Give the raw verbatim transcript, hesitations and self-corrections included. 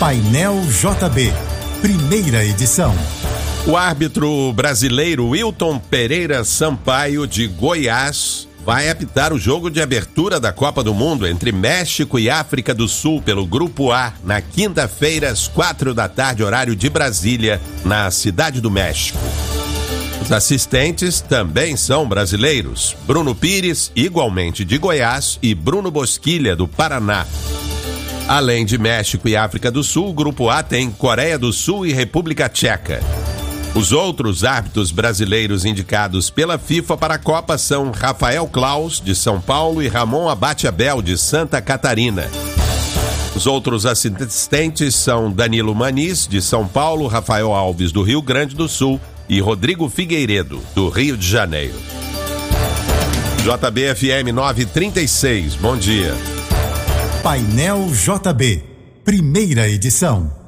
Painel J B, primeira edição. O árbitro brasileiro Wilton Pereira Sampaio, de Goiás, vai apitar o jogo de abertura da Copa do Mundo entre México e África do Sul pelo Grupo A, na quinta-feira, às quatro da tarde, horário de Brasília, na Cidade do México. Os assistentes também são brasileiros: Bruno Pires, igualmente de Goiás, e Bruno Bosquilha, do Paraná. Além de México e África do Sul, o Grupo A tem Coreia do Sul e República Tcheca. Os outros árbitros brasileiros indicados pela FIFA para a Copa são Rafael Claus, de São Paulo, e Ramon Abate Abel, de Santa Catarina. Os outros assistentes são Danilo Maniz, de São Paulo, Rafael Alves, do Rio Grande do Sul, e Rodrigo Figueiredo, do Rio de Janeiro. J B F M nove trinta e seis, bom dia. Painel J B, primeira edição.